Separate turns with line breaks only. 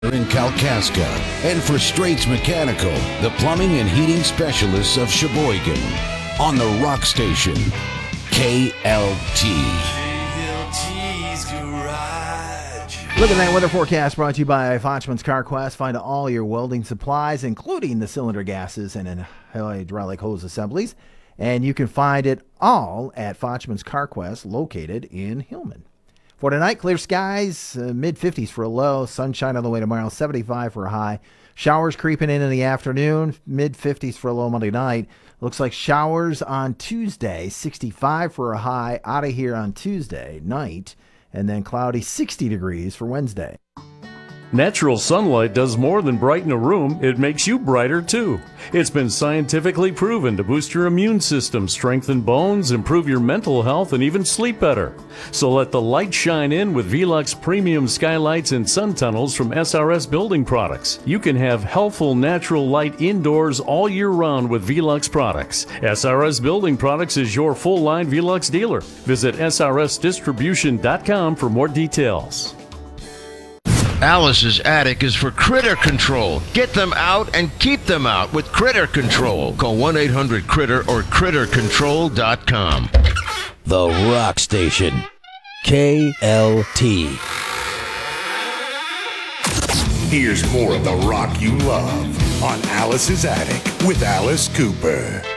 in Kalkaska, and for Straits Mechanical, the plumbing and heating specialists of Sheboygan. On the Rock Station, KLT.
Look at that weather forecast brought to you by Fochman's CarQuest. Find all your welding supplies, including the cylinder gases and hydraulic hose assemblies. And you can find it all at Fochman's CarQuest, located in Hillman. For tonight, clear skies, mid-50s for a low. Sunshine on the way tomorrow, 75 for a high. Showers creeping in the afternoon, mid-50s for a low Monday night. Looks like showers on Tuesday, 65 for a high. Out of here on Tuesday night. And then cloudy, 60 degrees for Wednesday.
Natural sunlight does more than brighten a room, it makes you brighter too. It's been scientifically proven to boost your immune system, strengthen bones, improve your mental health, and even sleep better. So let the light shine in with Velux Premium Skylights and Sun Tunnels from SRS Building Products. You can have healthful natural light indoors all year round with Velux products. SRS Building Products is your full-line Velux dealer. Visit srsdistribution.com for more details.
Alice's Attic is for critter control. Get them out and keep them out with Critter Control. Call 1-800-CRITTER or CritterControl.com.
The Rock Station, KLT.
Here's more of the rock you love on Alice's Attic with Alice Cooper.